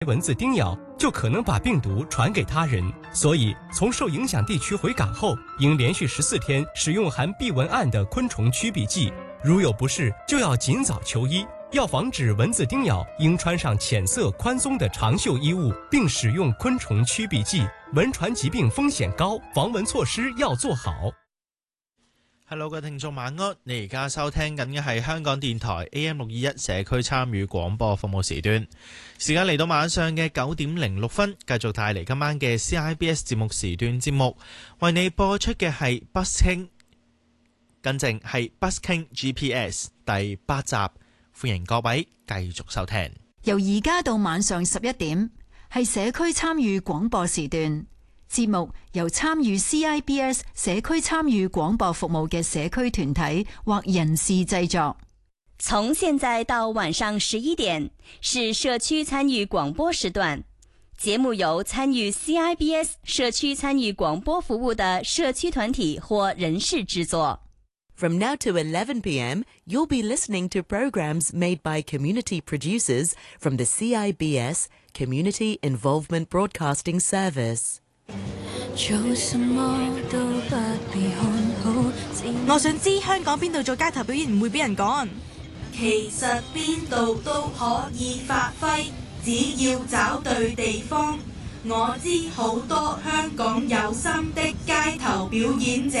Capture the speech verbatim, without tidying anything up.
蚊子叮咬，就可能把病毒传给他人。所以，从受影响地区回港后，应连续十四天使用含避蚊胺的昆虫驱避剂。如有不适，就要尽早求医。要防止蚊子叮咬，应穿上浅色宽松的长袖衣物，并使用昆虫驱避剂。蚊传疾病風險高，防蚊措施要做好。 Hello， 各位聽眾晚安，你而家收聽緊嘅係香港電台 A M 六二一社區參與廣播服務時段，時間嚟到晚上嘅九點零六分，繼續帶嚟今晚嘅 C I B S 節目時段節目，為你播出嘅係 Busking， 更正係 Busking G P S 第八集，歡迎各位繼續收聽。 由而家到晚上十一點，係社區參與廣播時段。節目由參與 C I B S 社區參與廣播服務嘅社區團體或人士製作。 從現在到晚上十一點是社區參與廣播時段，節目由參與 C I B S 社區參與廣播服務的社區團體或人士製作。 From now to eleven p m, you'll be listening to programs made by community producers from the C I B S Community Involvement Broadcasting Service。 做什麼都不必看好。我想知香港邊度做街頭表演唔會俾人趕。 其實邊度都可以發揮，只要找對地方。我知好多香港有心的街頭表演者。